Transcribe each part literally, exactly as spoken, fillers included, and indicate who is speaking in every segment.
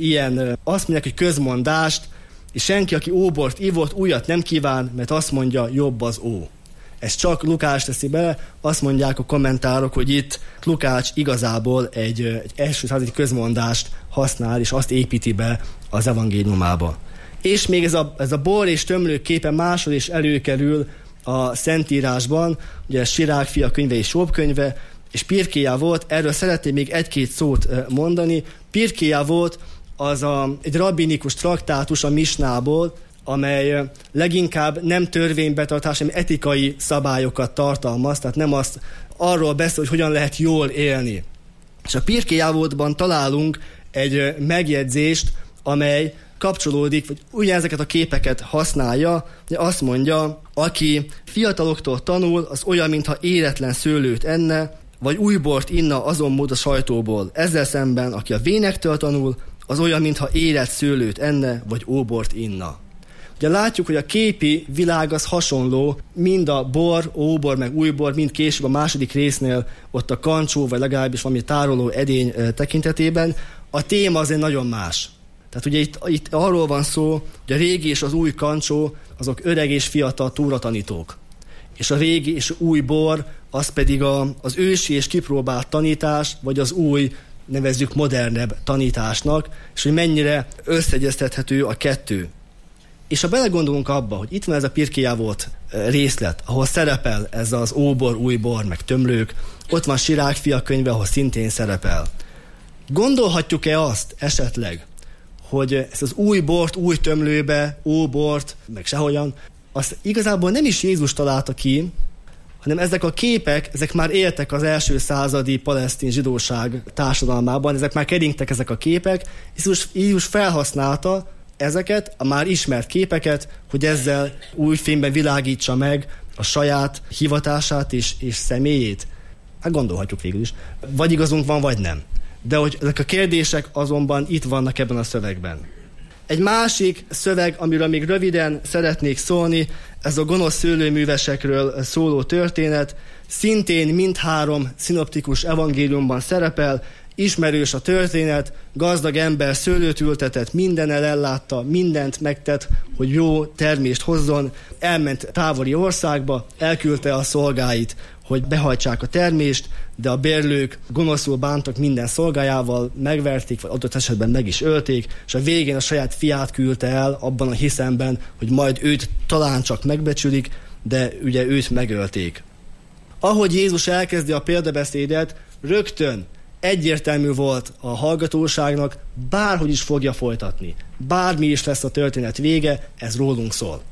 Speaker 1: ilyen, azt mondják, hogy közmondást, és senki, aki óbort ivott, újat nem kíván, mert azt mondja, jobb az ó. Ez csak Lukács teszi bele, azt mondják a kommentárok, hogy itt Lukács igazából egy, egy első századi közmondást használ, és azt építi be az evangéliumába. És még ez a, ez a bor és tömlők képe máshol is előkerül a Szentírásban, ugye Sirák fia könyve és Jobb könyve, és Pirkéja volt, erről szeretném még egy-két szót mondani. Pirkéja volt az a, egy rabbinikus traktátus a Misnából, amely leginkább nem törvénybetartás, hanem etikai szabályokat tartalmaz, tehát nem azt arról beszél, hogy hogyan lehet jól élni. És a Pirkéjávótban találunk egy megjegyzést, amely kapcsolódik, vagy ugyanezeket a képeket használja, de azt mondja, aki fiataloktól tanul, az olyan, mintha éretlen szőlőt enne, vagy új bort inna azon mód a sajtóból. Ezzel szemben, aki a vénektől tanul, az olyan, mintha érett szőlőt enne, vagy óbort inna. Ugye látjuk, hogy a képi világ az hasonló, mind a bor, óbor, meg újbor, mind később a második résznél, ott a kancsó, vagy legalábbis valami tároló edény tekintetében. A téma azért nagyon más. Tehát ugye itt, itt arról van szó, hogy a régi és az új kancsó, azok öreg és fiatal tóratanítók. És a régi és új bor, az pedig a, az ősi és kipróbált tanítás, vagy az új, nevezzük modernebb tanításnak, és hogy mennyire összeegyeztethető a kettő. És ha belegondolunk abba, hogy itt van ez a Pirkéjávót részlet, ahol szerepel ez az óbor, újbor, meg tömlők, ott van Sirák fia könyve, ahol szintén szerepel. Gondolhatjuk-e azt esetleg, hogy ezt az új bort, új tömlőbe, óbort, meg sehogyan, azt igazából nem is Jézus találta ki, hanem ezek a képek, ezek már éltek az első századi palesztin zsidóság társadalmában, ezek már keringtek ezek a képek, és Jézus, Jézus felhasználta ezeket, a már ismert képeket, hogy ezzel új fényben világítsa meg a saját hivatását és, és személyét. Hát gondolhatjuk végül is. Vagy igazunk van, vagy nem. De hogy ezek a kérdések azonban itt vannak ebben a szövegben. Egy másik szöveg, amiről még röviden szeretnék szólni, ez a gonosz szőlőművesekről szóló történet. Szintén mindhárom szinoptikus evangéliumban szerepel, ismerős a történet, gazdag ember szőlőt ültetett, mindennel ellátta, mindent megtett, hogy jó termést hozzon, elment távoli országba, elküldte a szolgáit, hogy behajtsák a termést, de a bérlők gonoszul bántak minden szolgájával, megverték, vagy adott esetben meg is ölték, és a végén a saját fiát küldte el abban a hiszemben, hogy majd őt talán csak megbecsülik, de ugye őt megölték. Ahogy Jézus elkezdi a példabeszédet, rögtön egyértelmű volt a hallgatóságnak, bárhogy is fogja folytatni. Bármi is lesz a történet vége, ez rólunk szól.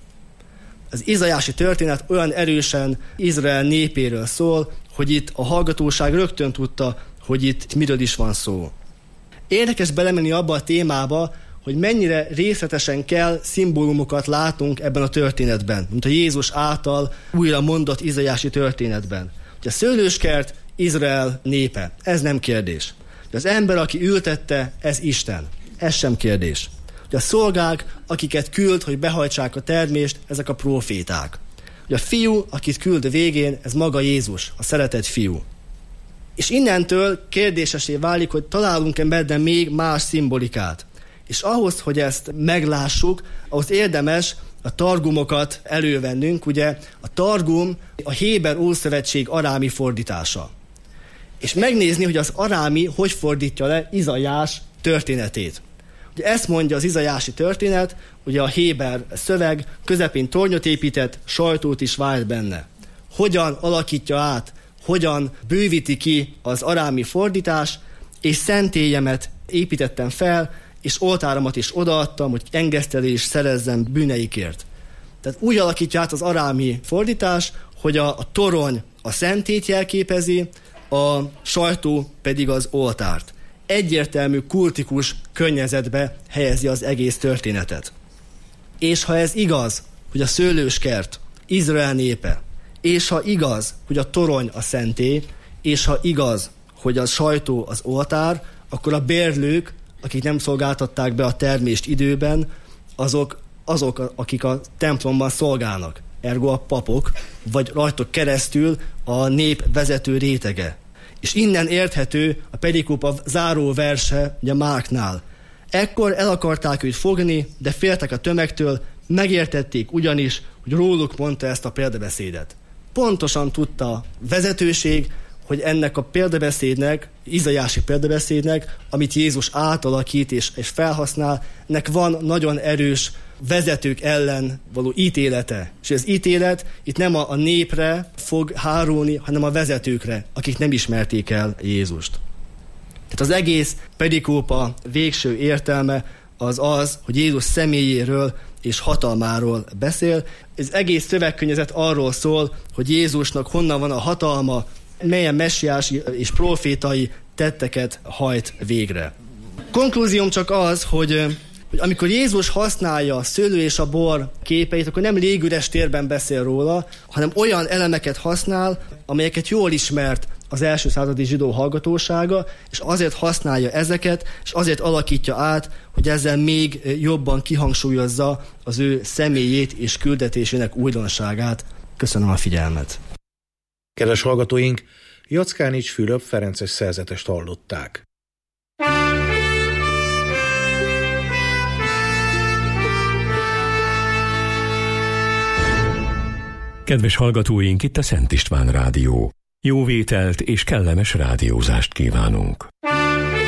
Speaker 1: Az izajási történet olyan erősen Izrael népéről szól, hogy itt a hallgatóság rögtön tudta, hogy itt miről is van szó. Érdekes belemenni abba a témába, hogy mennyire részletesen kell szimbólumokat látunk ebben a történetben, mint a Jézus által újra mondott izajási történetben. Ugye a szőlőskert Izrael népe, ez nem kérdés. De az ember, aki ültette, ez Isten, ez sem kérdés. Ugye a szolgák, akiket küld, hogy behajtsák a termést, ezek a próféták. Ugye a fiú, akit küld a végén, ez maga Jézus, a szeretett fiú. És innentől kérdésesé válik, hogy találunk-e benne még más szimbolikát. És ahhoz, hogy ezt meglássuk, ahhoz érdemes a targumokat elővennünk. Ugye a targum a héber ószövetség arámi fordítása. És megnézni, hogy az arámi hogy fordítja le Izaiás történetét. Ugye ezt mondja az izajási történet, ugye a héber szöveg közepén tornyot épített, sajtót is vált benne. Hogyan alakítja át, hogyan bővíti ki az arámi fordítás, és szentélyemet építettem fel, és oltáramat is odaadtam, hogy engesztelés szerezzem bűneikért. Tehát úgy alakítja át az arámi fordítás, hogy a, a torony a szentét jelképezi, a sajtó pedig az oltárt. Egyértelmű, kultikus környezetbe helyezi az egész történetet. És ha ez igaz, hogy a szőlőskert Izrael népe, és ha igaz, hogy a torony a szentély, és ha igaz, hogy a sajtó az oltár, akkor a bérlők, akik nem szolgáltatták be a termést időben, azok, azok akik a templomban szolgálnak, ergo a papok, vagy rajtuk keresztül a nép vezető rétege. És innen érthető a perikópa záró verse, ugye Márknál. Ekkor el akarták őt fogni, de féltek a tömegtől, megértették ugyanis, hogy róluk mondta ezt a példabeszédet. Pontosan tudta a vezetőség, hogy ennek a példabeszédnek, izaiási példabeszédnek, amit Jézus átalakít és, és felhasznál, ennek van nagyon erős vezetők ellen való ítélete. És az ítélet itt nem a, a népre fog hárulni, hanem a vezetőkre, akik nem ismerték el Jézust. Tehát az egész perikópa végső értelme az az, hogy Jézus személyéről és hatalmáról beszél. Ez egész szövegkörnyezet arról szól, hogy Jézusnak honnan van a hatalma, melyen messiási és profétai tetteket hajt végre. Konklúzióm csak az, hogy, hogy amikor Jézus használja a szőlő és a bor képeit, akkor nem légüres térben beszél róla, hanem olyan elemeket használ, amelyeket jól ismert az első századi zsidó hallgatósága, és azért használja ezeket, és azért alakítja át, hogy ezzel még jobban kihangsúlyozza az ő személyét és küldetésének újdonságát. Köszönöm a figyelmet!
Speaker 2: Kedves hallgatóink, Jackánics Fülöp ferences szerzetest hallották.
Speaker 3: Kedves hallgatóink, itt a Szent István Rádió. Jó vételt és kellemes rádiózást kívánunk.